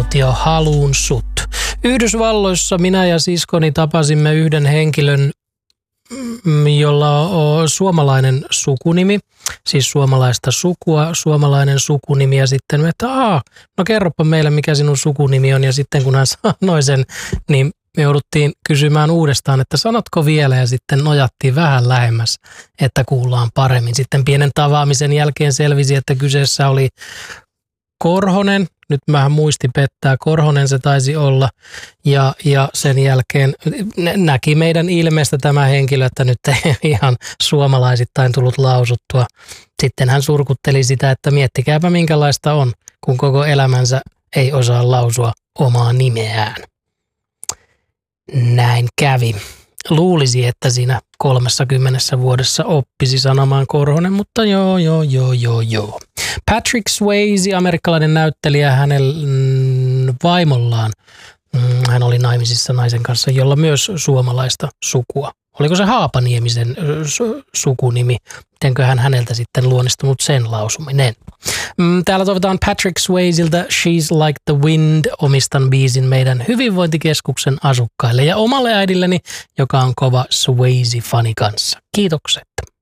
valtio haluun sut. Yhdysvalloissa minä ja siskoni tapasimme yhden henkilön, jolla on suomalainen sukunimi, siis suomalaista sukua, suomalainen sukunimi ja sitten me, että no kerropa meille mikä sinun sukunimi on ja sitten kun hän sanoi sen, niin me jouduttiin kysymään uudestaan, että sanotko vielä ja sitten nojattiin vähän lähemmäs, että kuullaan paremmin. Sitten pienen tavaamisen jälkeen selvisi, että kyseessä oli Korhonen, nyt vähän muisti pettää, Korhonen se taisi olla ja sen jälkeen näki meidän ilmeestä tämä henkilö, että nyt ei ihan suomalaisittain tullut lausuttua. Sitten hän surkutteli sitä, että miettikääpä minkälaista on, kun koko elämänsä ei osaa lausua omaa nimeään. Näin kävi. Luulisi, että siinä 30 vuodessa oppisi sanomaan Korhonen, mutta joo. Patrick Swayze, amerikkalainen näyttelijä, hänen vaimollaan. Hän oli naimisissa naisen kanssa, jolla myös suomalaista sukua. Oliko se Haapaniemisen sukunimi? Mitenköhän häneltä sitten luonnistunut sen lausuminen? Täällä toivotaan Patrick Swayzeltä She's Like the Wind. Omistan biisin meidän hyvinvointikeskuksen asukkaille ja omalle äidilleni, joka on kova Swayze-fani kanssa. Kiitokset.